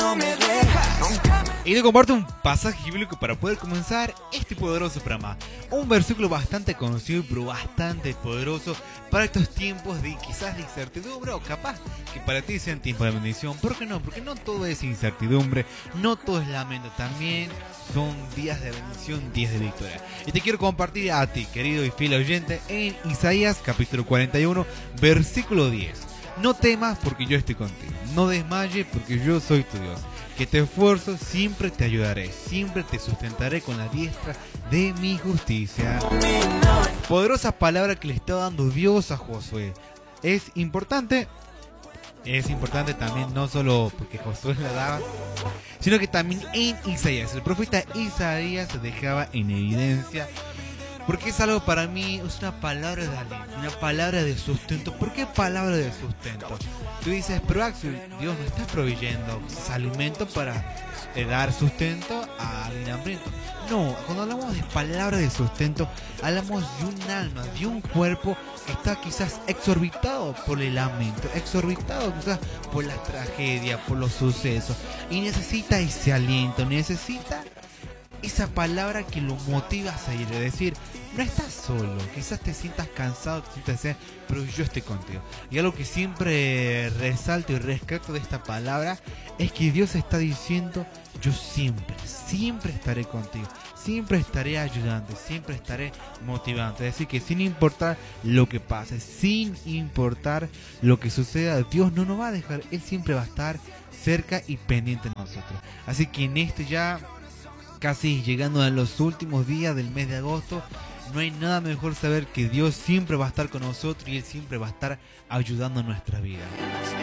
no me dejas. Y te comparto un pasaje bíblico para poder comenzar este poderoso programa. Un versículo bastante conocido, pero bastante poderoso para estos tiempos de quizás de incertidumbre, o capaz que para ti sean tiempos de bendición. ¿Por qué no? Porque no todo es incertidumbre, no todo es lamento, también son días de bendición, días de victoria. Y te quiero compartir a ti, querido y fiel oyente, en Isaías capítulo 41, versículo 10. No temas porque yo estoy contigo, no desmayes porque yo soy tu Dios. Que te esfuerzo, siempre te ayudaré, siempre te sustentaré con la diestra de mi justicia. Poderosa palabra que le está dando Dios a Josué. Es importante también, no solo porque Josué la daba, sino que también en Isaías. El profeta Isaías se dejaba en evidencia, porque es algo para mí, es una palabra de aliento, una palabra de sustento. ¿Por qué palabra de sustento? Tú dices, pero Axel, Dios no está proveyendo alimento para dar sustento a alguien hambriento. No, cuando hablamos de palabra de sustento, hablamos de un alma, de un cuerpo que está quizás exorbitado por el lamento, exorbitado quizás por la tragedia, por los sucesos, y necesita ese aliento, necesita esa palabra que lo motiva a seguir, es decir, no estás solo, quizás te sientas cansado, te sientas así, pero yo estoy contigo. Y algo que siempre resalto y rescato de esta palabra es que Dios está diciendo, yo siempre estaré contigo, siempre estaré ayudando, siempre estaré motivando. Es decir, que sin importar lo que pase, sin importar lo que suceda, Dios no nos va a dejar, Él siempre va a estar cerca y pendiente de nosotros. Así que en este ya casi llegando a los últimos días del mes de agosto, no hay nada mejor saber que Dios siempre va a estar con nosotros y Él siempre va a estar ayudando en nuestra vida.